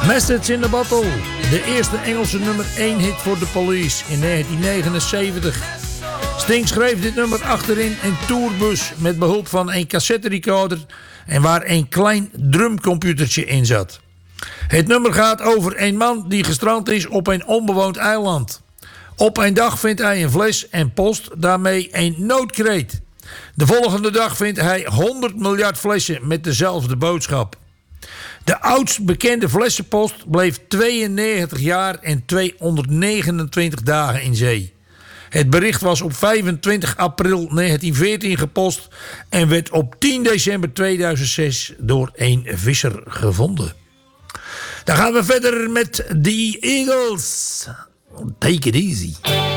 Message in the Bottle. De eerste Engelse nummer 1 hit voor The Police in 1979. Sting schreef dit nummer achterin een tourbus met behulp van een cassette recorder en waar een klein drumcomputertje in zat. Het nummer gaat over een man die gestrand is op een onbewoond eiland. Op een dag vindt hij een fles en post daarmee een noodkreet. De volgende dag vindt hij 100 miljard flessen met dezelfde boodschap. De oudst bekende flessenpost bleef 92 jaar en 229 dagen in zee. Het bericht was op 25 april 1914 gepost en werd op 10 december 2006 door een visser gevonden. Dan gaan we verder met The Eagles. Take it easy.